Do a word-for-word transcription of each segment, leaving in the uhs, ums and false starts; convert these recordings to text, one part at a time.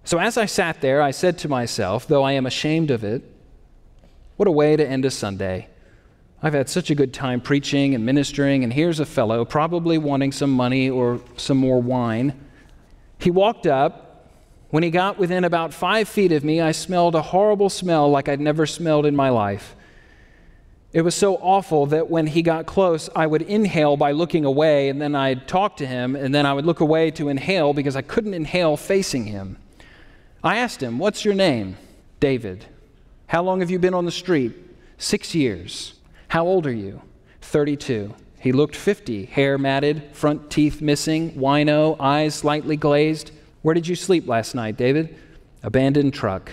So as I sat there, I said to myself, though I am ashamed of it, what a way to end a Sunday. I've had such a good time preaching and ministering, and here's a fellow probably wanting some money or some more wine. He walked up. When he got within about five feet of me, I smelled a horrible smell like I'd never smelled in my life. It was so awful that when he got close, I would inhale by looking away, and then I'd talk to him, and then I would look away to inhale because I couldn't inhale facing him. I asked him, "What's your name?" "David." "How long have you been on the street?" "Six years." "How old are you?" thirty-two. He looked fifty, hair matted, front teeth missing, wino, eyes slightly glazed. "Where did you sleep last night, David?" "Abandoned truck."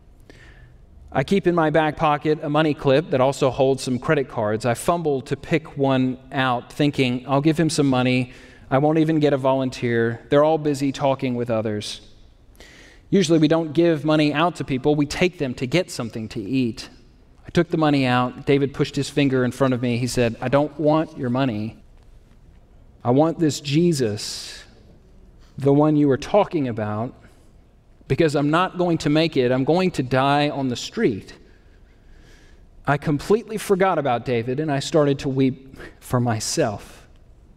I keep in my back pocket a money clip that also holds some credit cards. I fumbled to pick one out, thinking, I'll give him some money. I won't even get a volunteer. They're all busy talking with others. Usually we don't give money out to people. We take them to get something to eat. I took the money out. David pushed his finger in front of me. He said, "I don't want your money. I want this Jesus, the one you were talking about, because I'm not going to make it. I'm going to die on the street." I completely forgot about David, and I started to weep for myself.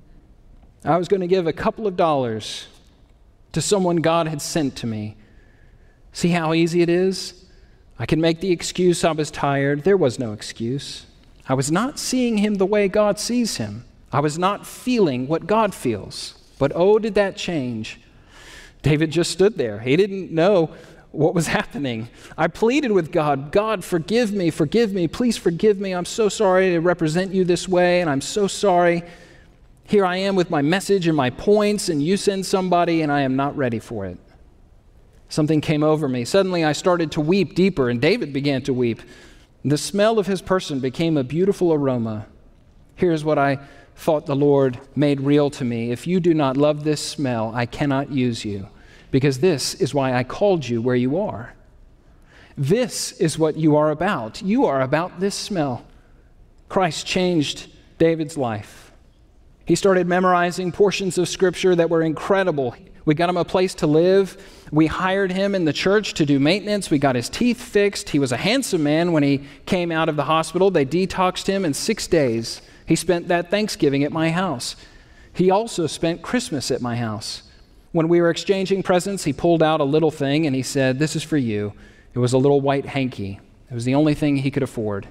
I was going to give a couple of dollars to someone God had sent to me. See how easy it is? I can make the excuse I was tired. There was no excuse. I was not seeing him the way God sees him. I was not feeling what God feels. But oh, did that change. David just stood there. He didn't know what was happening. I pleaded with God, "God, forgive me, forgive me, please forgive me. I'm so sorry to represent you this way, and I'm so sorry. Here I am with my message and my points, and you send somebody, and I am not ready for it." Something came over me. Suddenly I started to weep deeper, and David began to weep. The smell of his person became a beautiful aroma. Here's what I thought the Lord made real to me. If you do not love this smell, I cannot use you, because this is why I called you where you are. This is what you are about. You are about this smell. Christ changed David's life. He started memorizing portions of Scripture that were incredible. We got him a place to live. We hired him in the church to do maintenance. We got his teeth fixed. He was a handsome man when he came out of the hospital. They detoxed him in six days. He spent that Thanksgiving at my house. He also spent Christmas at my house. When we were exchanging presents, he pulled out a little thing and he said, "This is for you." It was a little white hanky. It was the only thing he could afford.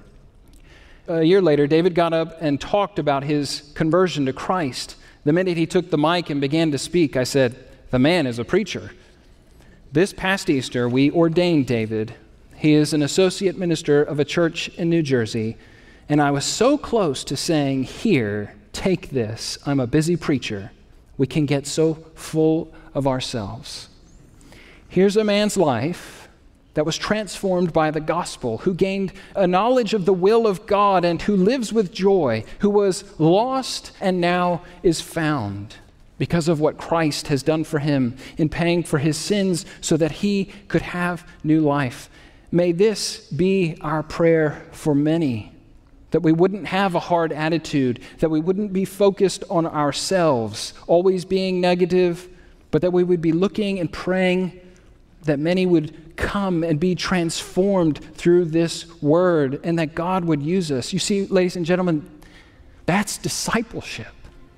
A year later, David got up and talked about his conversion to Christ. The minute he took the mic and began to speak, I said, "The man is a preacher." This past Easter, we ordained David. He is an associate minister of a church in New Jersey. And I was so close to saying, "Here, take this. I'm a busy preacher." We can get so full of ourselves. Here's a man's life that was transformed by the gospel, who gained a knowledge of the will of God and who lives with joy, who was lost and now is found because of what Christ has done for him in paying for his sins so that he could have new life. May this be our prayer for many, that we wouldn't have a hard attitude, that we wouldn't be focused on ourselves, always being negative, but that we would be looking and praying that many would come and be transformed through this word, and that God would use us. You see, ladies and gentlemen, that's discipleship.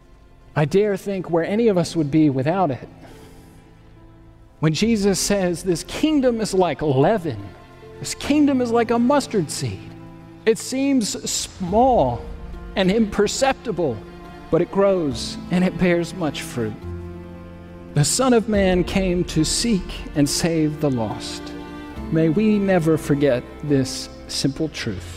I dare think where any of us would be without it. When Jesus says, "This kingdom is like leaven, this kingdom is like a mustard seed. It seems small and imperceptible, but it grows and it bears much fruit." The Son of Man came to seek and save the lost. May we never forget this simple truth.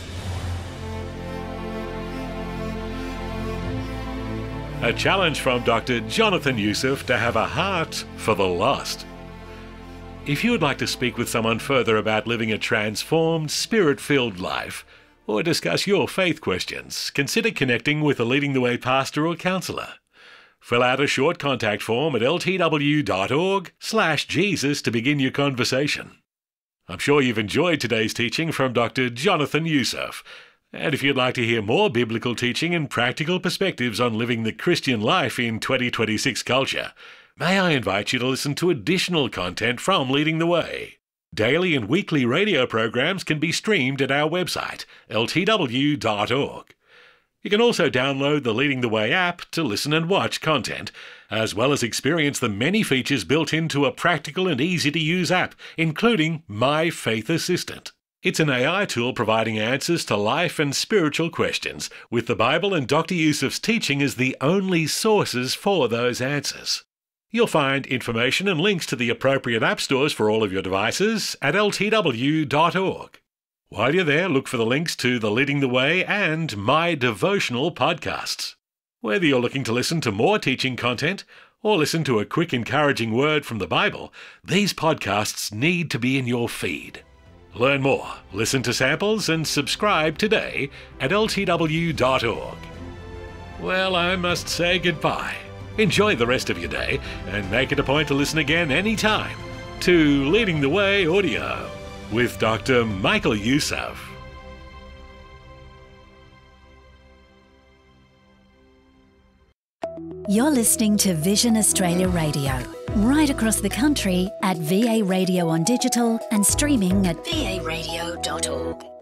A challenge from Doctor Jonathan Youssef to have a heart for the lost. If you would like to speak with someone further about living a transformed, spirit-filled life, or discuss your faith questions, consider connecting with a Leading the Way pastor or counselor. Fill out a short contact form at ltw.org slash Jesus to begin your conversation. I'm sure you've enjoyed today's teaching from Doctor Jonathan Youssef. And if you'd like to hear more biblical teaching and practical perspectives on living the Christian life in twenty twenty-six culture, may I invite you to listen to additional content from Leading the Way. Daily and weekly radio programs can be streamed at our website, L T W dot org. You can also download the Leading the Way app to listen and watch content, as well as experience the many features built into a practical and easy-to-use app, including My Faith Assistant. It's an A I tool providing answers to life and spiritual questions, with the Bible and Doctor Yusuf's teaching as the only sources for those answers. You'll find information and links to the appropriate app stores for all of your devices at L T W dot org. While you're there, look for the links to the Leading the Way and My Devotional podcasts. Whether you're looking to listen to more teaching content or listen to a quick encouraging word from the Bible, these podcasts need to be in your feed. Learn more, listen to samples, and subscribe today at L T W dot org. Well, I must say goodbye. Enjoy the rest of your day and make it a point to listen again anytime to Leading the Way Audio with Doctor Michael Yusuf. You're listening to Vision Australia Radio, right across the country at V A Radio on digital and streaming at V A radio dot org.